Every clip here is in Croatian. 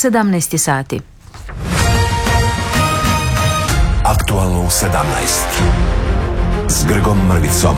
17 sati. Aktualno u 17 s Grgom Mrvicom.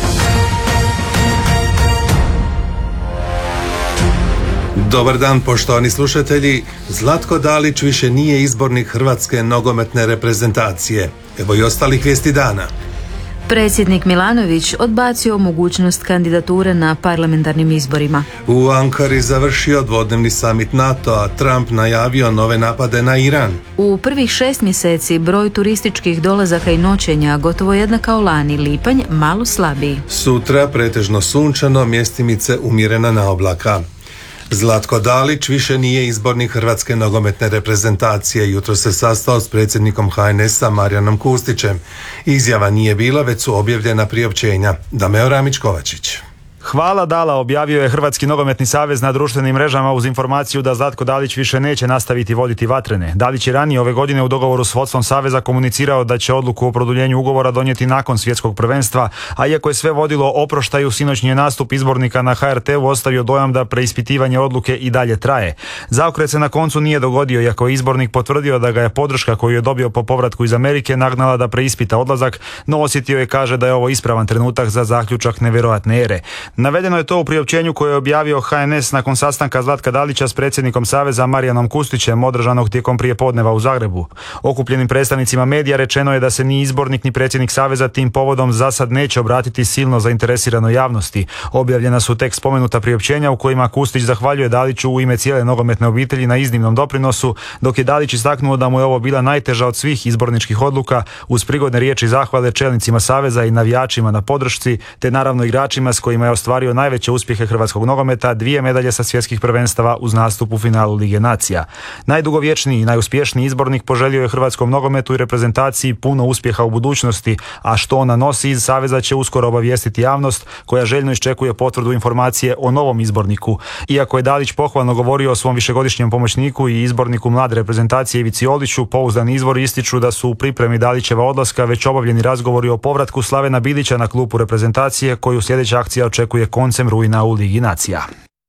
Dobar dan, poštovani slušatelji. Zlatko Dalić više nije izbornik Hrvatske nogometne reprezentacije. Evo i ostalih vijesti dana. Predsjednik Milanović odbacio mogućnost kandidature na parlamentarnim izborima. U Ankari završio dvodnevni samit NATO-a, Trump najavio nove napade na Iran. U prvih 6 mjeseci broj turističkih dolazaka i noćenja gotovo jednak kao lani, lipanj malo slabiji. Sutra pretežno sunčano, mjestimice umjerena na oblaka. Zlatko Dalić više nije izbornik Hrvatske nogometne reprezentacije. Jutro se sastao s predsjednikom HNS-a Marijanom Kustićem. Izjava nije bila, već su objavljena priopćenja. Dameo Ramić-Kovačić. Hvala dala, objavio je Hrvatski nogometni savez na društvenim mrežama uz informaciju da Zlatko Dalić više neće nastaviti voditi Vatrene. Dalić je ranije ove godine u dogovoru s vodstvom saveza komunicirao da će odluku o produljenju ugovora donijeti nakon svjetskog prvenstva, a iako je sve vodilo oproštaju, sinoćnji je nastup izbornika na HRT-u ostavio dojam da preispitivanje odluke i dalje traje. Zaokret se na koncu nije dogodio, iako je izbornik potvrdio da ga je podrška koju je dobio po povratku iz Amerike nagnala da preispita odlazak, no osjetio je, kaže, da je ovo ispravan trenutak za zaključak nevjerojatne ere. Navedeno je to u priopćenju koje je objavio HNS nakon sastanka Zlatka Dalića s predsjednikom saveza Marijanom Kustićem održanog tijekom prijepodneva u Zagrebu. Okupljenim predstavnicima medija rečeno je da se ni izbornik ni predsjednik saveza tim povodom za sad neće obratiti silno zainteresiranoj javnosti. Objavljena su tek spomenuta priopćenja u kojima Kustić zahvaljuje Daliću u ime cijele nogometne obitelji na iznimnom doprinosu, dok je Dalić istaknuo da mu je ovo bila najteža od svih izborničkih odluka, uz prigodne riječi zahvale čelnicima saveza i navijačima na podršci, te naravno igračima s kojima je ostvario najveće uspjehe hrvatskog nogometa, 2 medalje sa svjetskih prvenstava uz nastup u finalu Lige nacija. Najdugovječniji i najuspješniji izbornik poželio je hrvatskom nogometu i reprezentaciji puno uspjeha u budućnosti, a što ona nosi iz saveza će uskoro obavijestiti javnost, koja željno iščekuje potvrdu informacije o novom izborniku. Iako je Dalić pohvalno govorio o svom višegodišnjem pomoćniku i izborniku mlade reprezentacije Ivici Oliću, pouzdani izvori ističu da su u pripremi Dalićeva odlaska već obavljeni razgovori o povratku Slavena Bilića na klupu reprezentacije, koju sljedeća akcija očekuje koncem rujna u Ligi nacija.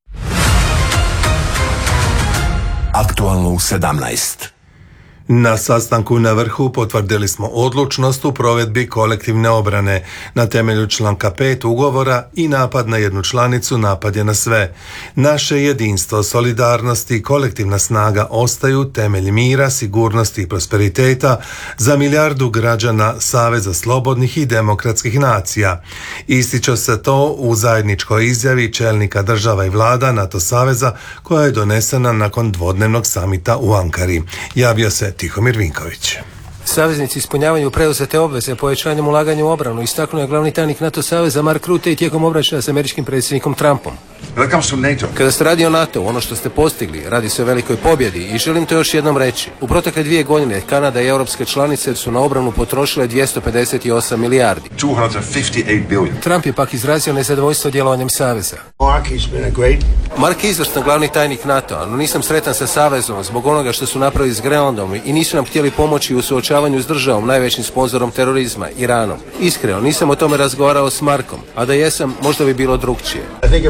Aktualno u 17. Na sastanku na vrhu potvrdili smo odlučnost u provedbi kolektivne obrane. Na temelju članka 5 ugovora i napad na jednu članicu napad je na sve. Naše jedinstvo, solidarnost i kolektivna snaga ostaju temelj mira, sigurnosti i prosperiteta za milijardu građana Saveza slobodnih i demokratskih nacija. Ističe se to u zajedničkoj izjavi čelnika država i vlada NATO saveza koja je donesena nakon dvodnevnog samita u Ankari. Javio se Tihomir Vinković. Saveznici ispunjavaju preuzete obveze povećanjem ulaganja u obranu, istaknuo je glavni tajnik NATO saveza Mark Rutte i tijekom obračuna s američkim predsjednikom Trumpom. Kada se radi o NATO, ono što ste postigli, radi se o velikoj pobjedi i želim to još jednom reći. U protekle 2 godine Kanada i europske članice su na obranu potrošile 258 milijardi. Trump je pak izrazio nezadovoljstvo djelovanjem saveza. Mark je izvrstan glavni tajnik NATO-a, no nisam sretan sa savezom zbog onoga što su napravili s Grenlandom i nisu nam htjeli pomoći u suočavanju s državom, najvećim sponzorom terorizma, Iranom. Iskreno, nisam o tome razgovarao s Markom, a da jesam, možda bi bilo drukčije.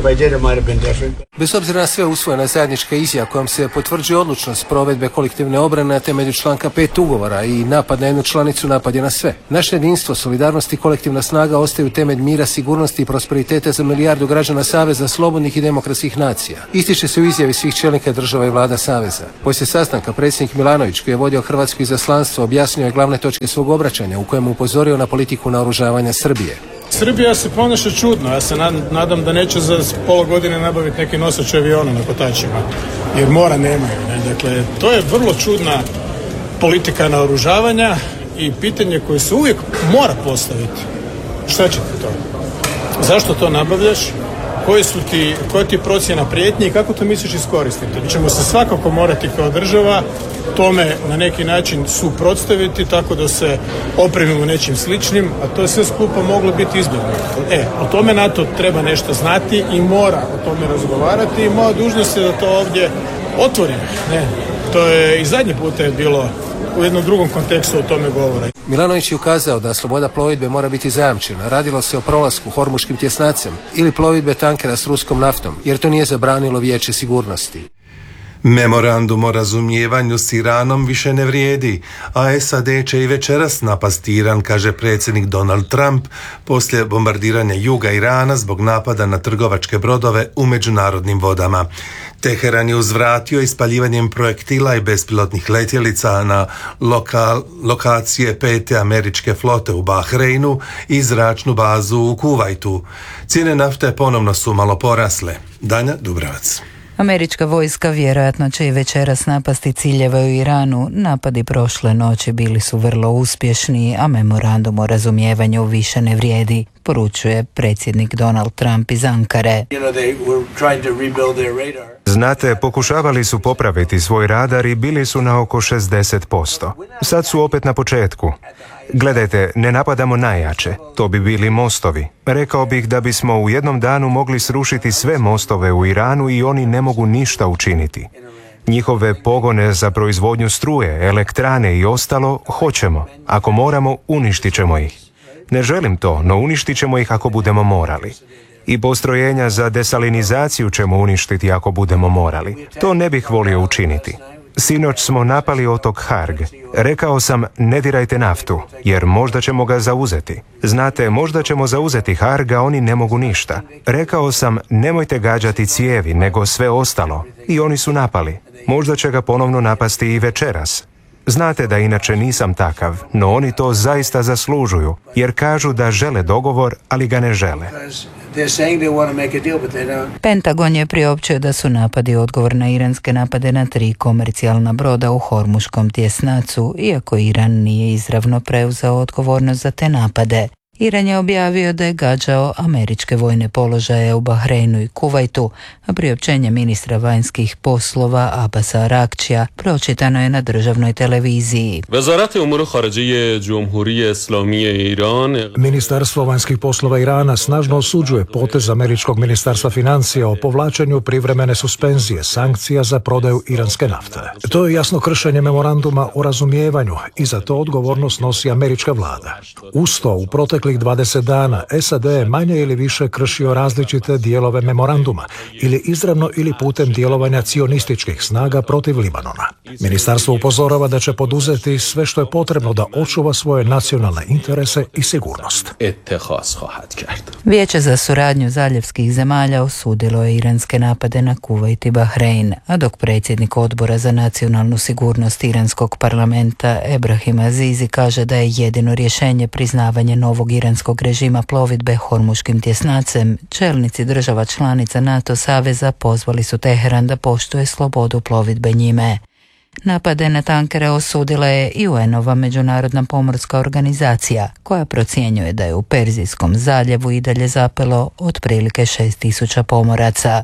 Bez obzira na sve, usvojena zajednička izjava kojom se potvrđuje odlučnost provedbe kolektivne obrane na temelju članka 5 ugovora i napad na jednu članicu napad je na sve. Naše jedinstvo, solidarnost i kolektivna snaga ostaju temelj mira, sigurnosti i prosperiteta za milijardu građana Saveza slobodnih i demokratskih nacija. Ističe se u izjavi svih čelnika država i vlada Saveza. Poslije sastanka predsjednik Milanović, koji je vodio hrvatsko izaslanstvo, objasnio je glavne točke svog obraćanja u kojem upozorio na politiku naoružavanja Srbije. Srbija se ponaša čudno, ja se nadam da neće za pola godine nabaviti neki nosač aviona na kotačima, jer mora nemaju. Dakle, to je vrlo čudna politika naoružavanja i pitanje koje se uvijek mora postaviti. Šta će ti to? Zašto to nabavljaš? Koja ti je procjena prijetnje i kako to misliš iskoristiti? Mi ćemo se svakako morati kao država tome na neki način suprotstaviti tako da se opremimo nečim sličnim, a to je sve skupa moglo biti izbjegnuto. O tome NATO treba nešto znati i mora o tome razgovarati i moja dužnost je da to ovdje otvorim. To je i zadnji puta je bilo u jednom drugom kontekstu o tome govora. Milanović je ukazao da sloboda plovidbe mora biti zajamčena. Radilo se o prolasku hormuškim tjesnacem ili plovidbe tankera s ruskom naftom, jer to nije zabranilo Vijeće sigurnosti. Memorandum o razumijevanju s Iranom više ne vrijedi, a SAD će i večeras napasti Iran, kaže predsjednik Donald Trump, poslije bombardiranja juga Irana zbog napada na trgovačke brodove u međunarodnim vodama. Teheran je uzvratio ispaljivanjem projektila i bespilotnih letjelica na lokacije 5. američke flote u Bahreinu i zračnu bazu u Kuvajtu. Cijene nafte ponovno su malo porasle. Danja Dubravac. Američka vojska vjerojatno će i večeras napasti ciljeve u Iranu. Napadi prošle noći bili su vrlo uspješni, a memorandum o razumijevanju više ne vrijedi, poručuje predsjednik Donald Trump iz Ankare. Znate, pokušavali su popraviti svoj radar i bili su na oko 60%. Sad su opet na početku. Gledajte, ne napadamo najjače. To bi bili mostovi. Rekao bih da bismo u jednom danu mogli srušiti sve mostove u Iranu i oni ne mogu ništa učiniti. Njihove pogone za proizvodnju struje, elektrane i ostalo hoćemo. Ako moramo, uništit ćemo ih. Ne želim to, no uništit ćemo ih ako budemo morali. I postrojenja za desalinizaciju ćemo uništiti ako budemo morali. To ne bih volio učiniti. Sinoć smo napali otok Harg. Rekao sam, ne dirajte naftu, jer možda ćemo ga zauzeti. Znate, možda ćemo zauzeti Harg, a oni ne mogu ništa. Rekao sam, nemojte gađati cijevi, nego sve ostalo. I oni su napali. Možda će ga ponovno napasti i večeras. Znate da inače nisam takav, no oni to zaista zaslužuju, jer kažu da žele dogovor, ali ga ne žele. Pentagon je priopćio da su napadi odgovor na iranske napade na 3 komercijalna broda u Hormuškom tjesnacu, iako Iran nije izravno preuzeo odgovornost za te napade. Iran je objavio da je gađao američke vojne položaje u Bahreinu i Kuvajtu, a priopćenje ministra vanjskih poslova Abasa Arakčija pročitano je na državnoj televiziji. Ministarstvo vanjskih poslova Irana snažno osuđuje potez američkog ministarstva financija o povlačenju privremene suspenzije sankcija za prodaju iranske nafte. To je jasno kršenje memoranduma o razumijevanju i za to odgovornost nosi američka vlada. Uz to, u proteklih 20 dana SAD je manje ili više kršio različite dijelove memoranduma ili izravno ili putem djelovanja cionističkih snaga protiv Libanona. Ministarstvo upozorava da će poduzeti sve što je potrebno da očuva svoje nacionalne interese i sigurnost. Vijeće za suradnju zaljevskih zemalja osudilo je iranske napade na Kuvajt i Bahrein, a dok predsjednik odbora za nacionalnu sigurnost iranskog parlamenta Ebrahim Azizi kaže da je jedino rješenje priznavanje novog iranskog režima plovidbe Hormuškim tjesnacem, čelnici država članica NATO saveza pozvali su Teheran da poštuje slobodu plovidbe njime. Napade na tankere osudila je i UN-ova međunarodna pomorska organizacija, koja procjenjuje da je u Perzijskom zaljevu i dalje zapelo otprilike 6.000 pomoraca.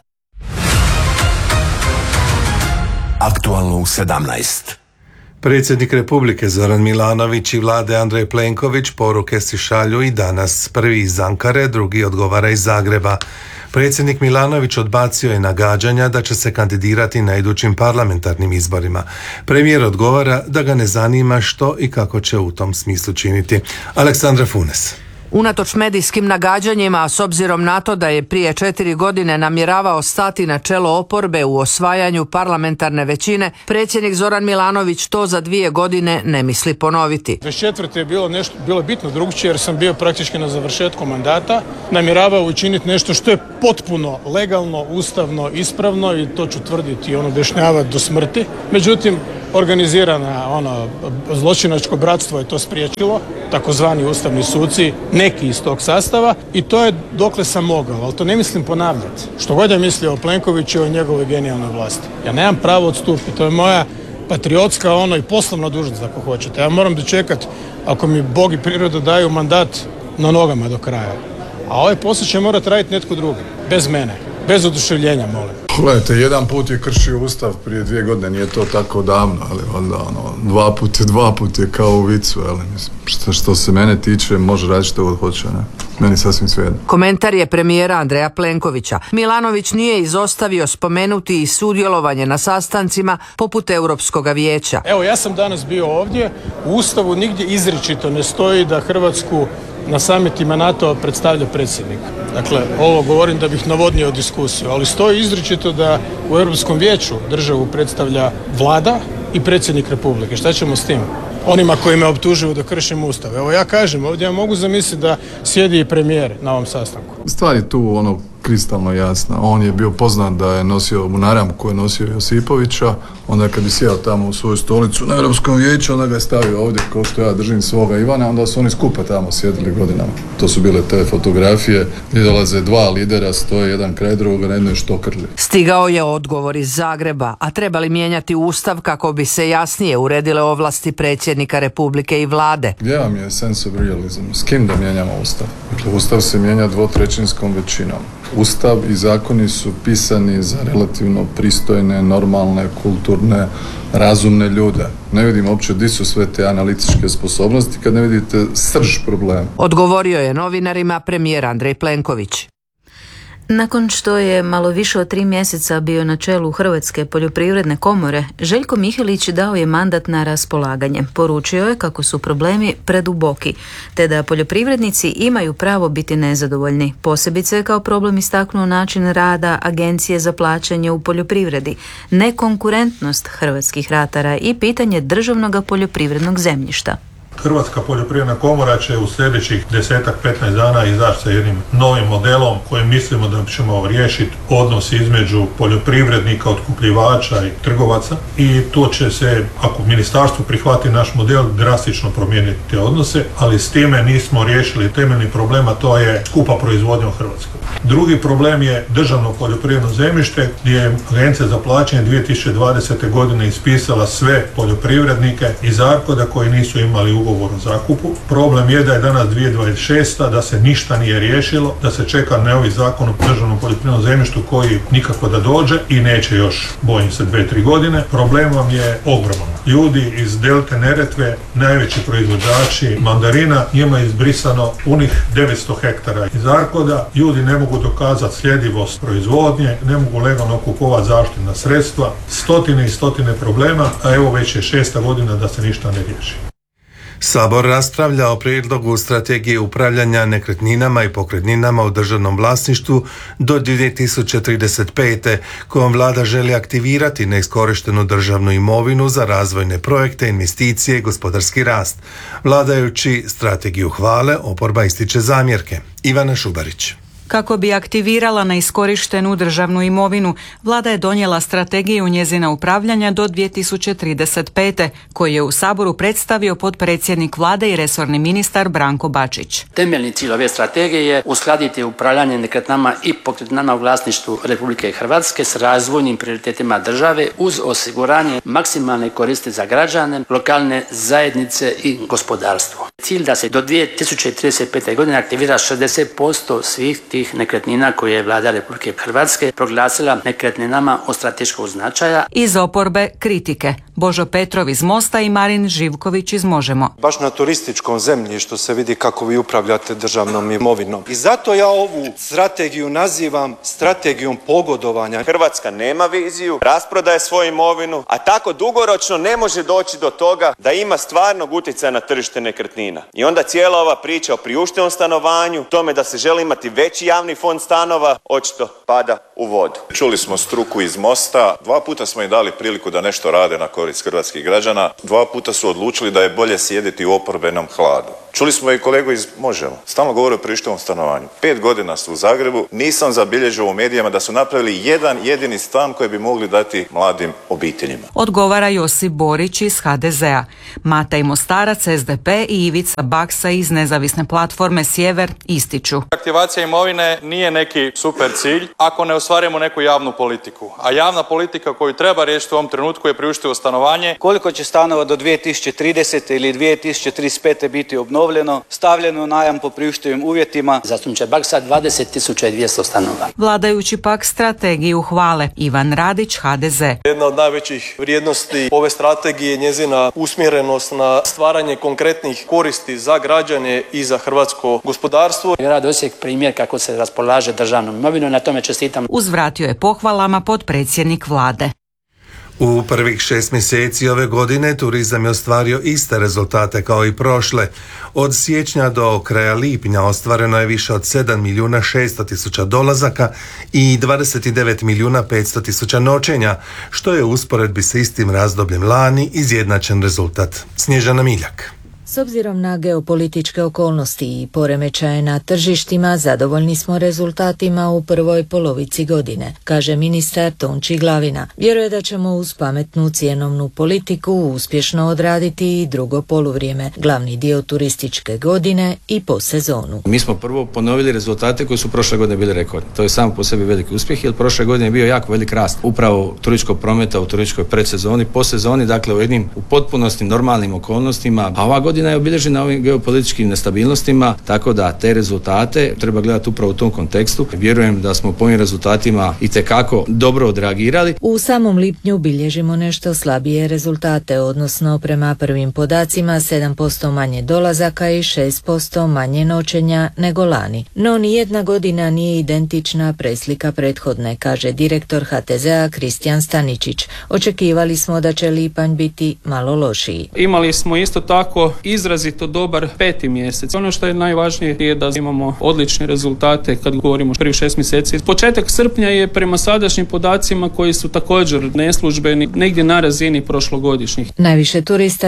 Aktualno u 17. Predsjednik Republike Zoran Milanović i vlade Andrej Plenković poruke si šalju i danas. Prvi iz Ankare, drugi odgovara iz Zagreba. Predsjednik Milanović odbacio je nagađanja da će se kandidirati na idućim parlamentarnim izborima. Premijer odgovara da ga ne zanima što i kako će u tom smislu činiti. Aleksandra Funes. Unatoč medijskim nagađanjima, a s obzirom na to da je prije 4 godine namjeravao stati na čelo oporbe u osvajanju parlamentarne većine, predsjednik Zoran Milanović to za 2 godine ne misli ponoviti. 24. je bilo bitno drugčije jer sam bio praktički na završetku mandata. Namjeravao učiniti nešto što je potpuno legalno, ustavno, ispravno i to ću tvrditi i objašnjavati do smrti. Međutim, organizirana zločinačko bratstvo je to spriječilo, takozvani ustavni suci, neki iz tog sastava, i to je dokle sam mogao, ali to ne mislim ponavljati. Što god je mislio o Plenkoviću i o njegovoj genijalnoj vlasti. Ja nemam pravo odstupiti, to je moja patriotska i poslovna dužnost ako hoćete. Ja moram dočekati, ako mi Bog i priroda daju mandat, na nogama do kraja. A ovaj posao će morati raditi netko drugi, bez mene. Bez oduševljenja, molim. Gledajte, jedan put je kršio Ustav prije 2 godine, nije to tako davno, ali onda 2 put je kao u vicu, ali mislim, što se mene tiče, može raditi što god hoće, ne? Meni sasvim svejedno. Komentar je premijera Andreja Plenkovića. Milanović nije izostavio spomenuti i sudjelovanje na sastancima poput Europskog vijeća. Evo, ja sam danas bio ovdje, u Ustavu nigdje izričito ne stoji da Hrvatsku na samitima NATO predstavlja predsjednik. Dakle, ovo govorim da bih navodnio diskusiju, ali stoji izričito da u Europskom vijeću državu predstavlja vlada i predsjednik Republike. Šta ćemo s tim? Onima koji me optužuju da kršim Ustav. Evo ja kažem, ovdje ja mogu zamisliti da sjedi i premijer na ovom sastanku. Stvar je tu kristalno jasna. On je bio poznat da je nosio munaram koju je nosio Josipovića. Onda kad bi sjeo tamo u svoju stolicu na Europskom vijeću, onda ga je stavio ovdje kao što ja držim svoga Ivana, onda su oni skupa tamo sjedili godinama. To su bile te fotografije gdje dolaze dva lidera, stoje jedan kraj drugoga na jednoj štokrli. Stigao je odgovor iz Zagreba, a treba li mijenjati Ustav kako bi se jasnije uredile ovlasti predsjednika Republike i vlade? Gdje vam je sense of realism? S kim da mijenjamo Ustav? Dakle, Ustav se mijenja 2/3 većinom. Ustav i zakoni su pisani za relativno pristojne, normalne, kulturne, razumne ljude. Ne vidim uopće di su sve te analitičke sposobnosti kad ne vidite srž problema. Odgovorio je novinarima premijer Andrej Plenković. Nakon što je malo više od 3 mjeseca bio na čelu Hrvatske poljoprivredne komore, Željko Mihelić dao je mandat na raspolaganje. Poručio je kako su problemi preduboki, te da poljoprivrednici imaju pravo biti nezadovoljni. Posebice je kao problem istaknuo način rada Agencije za plaćanje u poljoprivredi, nekonkurentnost hrvatskih ratara i pitanje državnog poljoprivrednog zemljišta. Hrvatska poljoprivredna komora će u sljedećih 10-15 dana izaći sa jednim novim modelom kojim mislimo da ćemo riješiti odnos između poljoprivrednika, otkupljivača i trgovaca i to će se, ako ministarstvo prihvati naš model, drastično promijeniti te odnose, ali s time nismo riješili temeljni problem, a to je skupa proizvodnja u Hrvatskoj. Drugi problem je državno poljoprivredno zemljište gdje je Agencija za plaćanje 2020. godine ispisala sve poljoprivrednike iz ARKOD-a koji nisu imali ugovor o zakupu. Problem je da je danas 2026. da se ništa nije riješilo, da se čeka novi zakon o državnom poljoprivrednom zemljištu koji nikako da dođe i neće još, bojim se, 2-3 godine. Problem vam je ogroman. Ljudi iz Delte Neretve, najveći proizvođači mandarina, njima je izbrisano punih 900 hektara iz ARKOD-a. Ljudi ne mogu dokazati sljedivost proizvodnje, ne mogu legalno kupovati zaštitna sredstva, stotine i stotine problema, a evo već je 6. godina da se ništa ne riješi. Sabor raspravlja o prijedlogu strategije upravljanja nekretninama i pokretninama u državnom vlasništvu do 2035. kojom vlada želi aktivirati neiskorištenu državnu imovinu za razvojne projekte, investicije i gospodarski rast. Vladajući strategiju hvale, oporba ističe zamjerke. Ivana Šubarić. Kako bi aktivirala neiskorištenu državnu imovinu, vlada je donijela strategiju njezina upravljanja do 2035. koju je u Saboru predstavio potpredsjednik vlade i resorni ministar Branko Bačić. Temeljni cilj ove strategije je uskladiti upravljanje nekretninama i pokretninama u vlasništvu Republike Hrvatske s razvojnim prioritetima države uz osiguranje maksimalne koristi za građane, lokalne zajednice i gospodarstvo. Cilj da se do 2035. godine aktivira 60% svih tih nekretnina koje je vlada Republike Hrvatske proglasila nekretninama od strateškog značaja. Iz oporbe kritike. Božo Petrov iz Mosta i Marin Živković iz Možemo. Baš na turističkom zemljištu se vidi kako vi upravljate državnom imovinom. I zato ja ovu strategiju nazivam strategijom pogodovanja. Hrvatska nema viziju, rasprodaje svoju imovinu, a tako dugoročno ne može doći do toga da ima stvarnog utjecaja na tržište nekretnina. I onda cijela ova priča o priuštivom stanovanju, tome da se želi imati veći javni fond stanova, očito pada u vodu. Čuli smo struku iz Mosta, 2 puta smo im dali priliku da nešto rade na korist hrvatskih građana, 2 puta su odlučili da je bolje sjediti u oporbenom hladu. Čuli smo i kolegu iz Možemo, stalno govore o priuštivom stanovanju. 5 godina su u Zagrebu, nisam zabilježio u medijima da su napravili jedan jedini stan koji bi mogli dati mladim obiteljima. Odgovara Josip Borić iz HDZ-a. Mata i Mostarac, SDP i Ivica Baksa iz nezavisne platforme Sjever ističu. Aktivacija imovine nije neki super cilj ako ne ostvarimo neku javnu politiku. A javna politika koju treba riješiti u ovom trenutku je priuštivo stanovanje. Koliko će stanova do 2030. ili 2035. biti obnovljeno, stavljeno u najam po priuštivim uvjetima? Zastupniče Baksa, 20.200 stanova. Vladajući pak strategiju hvale. Ivan Radić, HDZ. Jedna od najvećih vrijednosti ove strategije je njezina usmjerenost na stvaranje konkretnih koristi za građane i za hrvatsko gospodarstvo. Grad Osijek primjer kako se raspolaže državnom imovinom, na tome čestitam. Uzvratio je pohvalama potpredsjednik vlade. U prvih 6 mjeseci ove godine turizam je ostvario iste rezultate kao i prošle. Od siječnja do kraja lipnja ostvareno je više od 7.600.000 dolazaka i 29.500.000 noćenja, što je u usporedbi sa istim razdobljem lani izjednačen rezultat. Snježana Miljak. S obzirom na geopolitičke okolnosti i poremećaje na tržištima, zadovoljni smo rezultatima u prvoj polovici godine, kaže ministar Tonči Glavina. Vjeruje da ćemo uz pametnu cjenovnu politiku uspješno odraditi i drugo poluvrijeme, glavni dio turističke godine i po sezonu. Mi smo prvo ponovili rezultate koji su prošle godine bili rekordni. To je samo po sebi veliki uspjeh, jer prošle godine je bio jako velik rast upravo turističkog prometa u turističkoj predsezoni, po sezoni, dakle u potpunosti normalnim okolnostima, a ova godina je obilježena ovim geopolitičkim nestabilnostima, tako da te rezultate treba gledati upravo u tom kontekstu. Vjerujem da smo po ovim rezultatima itekako dobro odreagirali. U samom lipnju bilježimo nešto slabije rezultate, odnosno prema prvim podacima 7% manje dolazaka i 6% manje noćenja nego lani. No nijedna godina nije identična preslika prethodne, kaže direktor HTZ-a Kristijan Staničić. Očekivali smo da će lipanj biti malo lošiji. Imali smo isto tako izrazito dobar 5. mjesec. Ono što je najvažnije je da imamo odlične rezultate kad govorimo o prvih 6 mjeseci. Početak srpnja je prema sadašnjim podacima koji su također neslužbeni negdje na razini prošlogodišnjih. Najviše turista,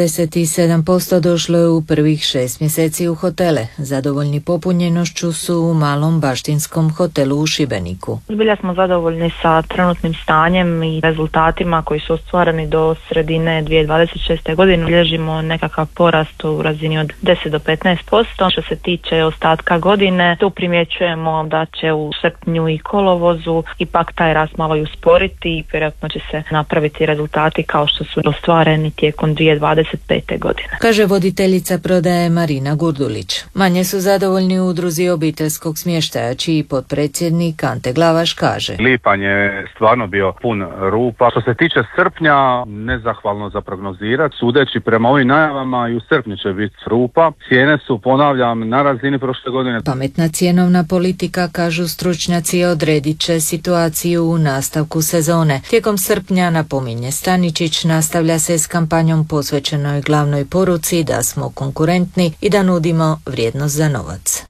47%, došlo je u prvih 6 mjeseci u hotele. Zadovoljni popunjenošću su u malom baštinskom hotelu u Šibeniku. Zbilja smo zadovoljni sa trenutnim stanjem i rezultatima koji su ostvareni do sredine 2026. godine. Bilježimo nekakav porast u razini od 10 do 15%. Što se tiče ostatka godine, tu primjećujemo da će u srpnju i kolovozu ipak taj rast malo i usporiti i vjerojatno će se napraviti rezultati kao što su ostvareni tijekom 2025. godine. Kaže voditeljica prodaje Marina Gurdulić. Manje su zadovoljni u udruzi obiteljskog smještaja, čiji potpredsjednik Ante Glavaš kaže: lipanj je stvarno bio pun rupa. Što se tiče srpnja, nezahvalno za prognozirati. Sudeći prema ovim najavama, i u srpnju će biti rupa. Cijene su, ponavljam, na razini prošle godine. Pametna cjenovna politika, kažu stručnjaci, odredit će situaciju u nastavku sezone. Tijekom srpnja, napominje Staničić, nastavlja se s kampanjom posvećenoj glavnoj poruci da smo konkurentni i da nudimo vrijednost za novac.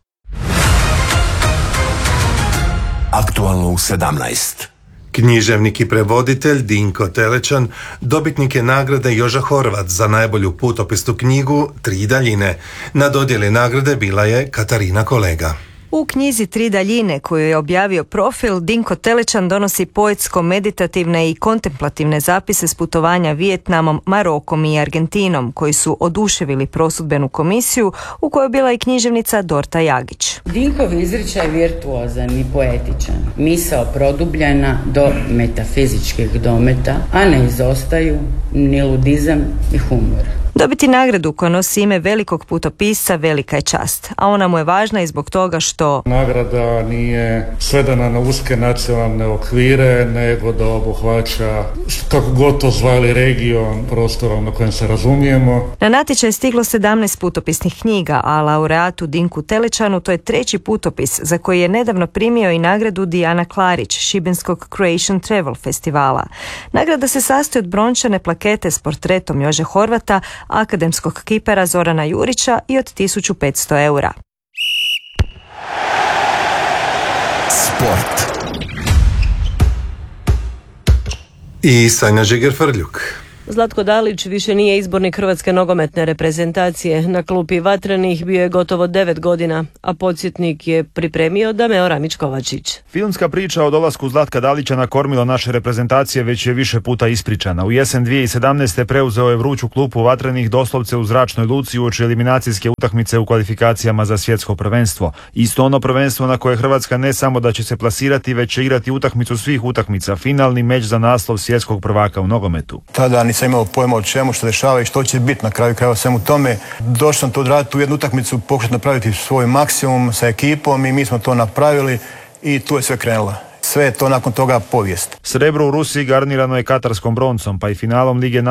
Aktualno u 17. Književnik i prevoditelj Dinko Telečan dobitnik je nagrade Joža Horvat za najbolju putopisnu knjigu Tri daljine. Na dodjeli nagrade bila je Katarina Kolega. U knjizi Tri daljine, koju je objavio Profil, Dinko Telečan donosi poetsko-meditativne i kontemplativne zapise s putovanja Vijetnamom, Marokom i Argentinom, koji su oduševili prosudbenu komisiju, u kojoj je bila i književnica Dorta Jagić. Dinkov izričaj virtuozan i poetičan, misao produbljena do metafizičkih dometa, a ne izostaju ni ludizam i humor. Dobiti nagradu koja nosi ime velikog putopisca velika je čast, a ona mu je važna i zbog toga što nagrada nije svedena na uske nacionalne okvire, nego da obuhvaća, kako god to zvali, region, prostorom na kojem se razumijemo. Na natječaj je stiglo 17 putopisnih knjiga, a laureatu Dinku Telečanu to je 3. putopis za koji je nedavno primio i nagradu Dijana Klarić, šibenskog Croatian Travel festivala. Nagrada se sastoji od brončane plakete s portretom Jože Horvata, akademskog kipera Zorana Jurića i od 1500 eura. Sport. I Sanja Žiger-Frljuk. Zlatko Dalić više nije izbornik hrvatske nogometne reprezentacije. Na klupi Vatrenih bio je gotovo 9 godina, a podsjetnik je pripremio Dameo Ramić-Kovačić. Filmska priča o dolasku Zlatka Dalića na kormilo naše reprezentacije već je više puta ispričana. U jesen 2017. preuzeo je vruću klupu Vatrenih doslovce u zračnoj luci uoči eliminacijske utakmice u kvalifikacijama za svjetsko prvenstvo. Isto ono prvenstvo na koje Hrvatska ne samo da će se plasirati, već će igrati utakmicu svih utakmica, finalni meč za naslov svjetskog prvaka u nogometu. Tada nisam imao pojma o čemu, što dešava i što će biti na kraju krajeva svemu tome. Došao sam to odraditi u jednu utakmicu, pokušati napraviti svoj maksimum sa ekipom i mi smo to napravili i tu je sve krenulo. Sve je to nakon toga povijest. Srebro u Rusiji garnirano je katarskom broncom, pa i finalom Lige